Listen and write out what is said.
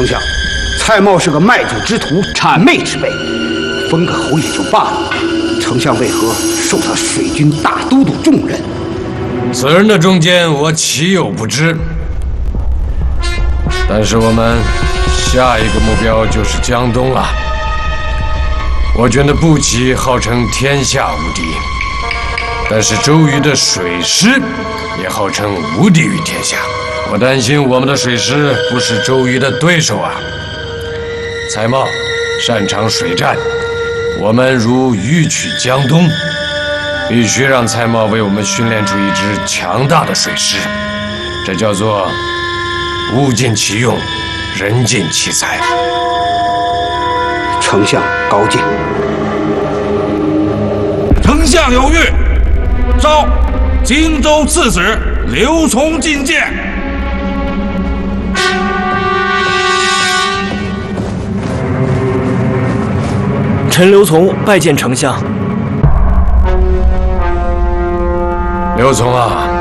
丞相，蔡瑁是个卖主之徒，谄媚之辈，封个侯也就罢了，丞相为何授他水军大都督重任？ 此人的忠奸，我岂有不知？但是我们下一个目标就是江东了。我军的步骑号称天下无敌，但是周瑜的水师也号称无敌于天下。我担心我们的水师不是周瑜的对手啊。蔡瑁擅长水战，我们如欲取江东，必须让蔡瑁为我们训练出一支强大的水师，这叫做物尽其用，人尽其才。 丞相高见。 丞相有谕，召荆州刺史刘琮觐见。 臣刘琮拜见丞相。 刘琮啊，